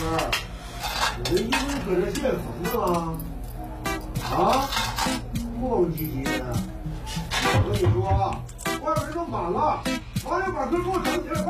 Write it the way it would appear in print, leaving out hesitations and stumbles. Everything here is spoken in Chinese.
我这一会搁这泄风呢吗？啊，磨磨唧唧的。我跟你说，外边人都满了，马上把车给我整起来，快！